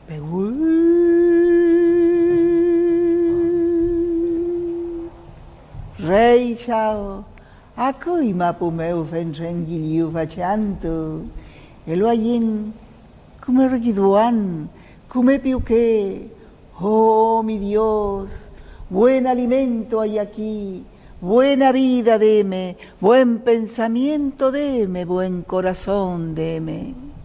Rei ciao, a cui mapu meu fentrengiliu faccianto, e lo ayen, come rigiduan, come più que, oh mi Dios, buen alimento hay aquí, buena vida deme, buen pensamiento deme, buen corazón deme.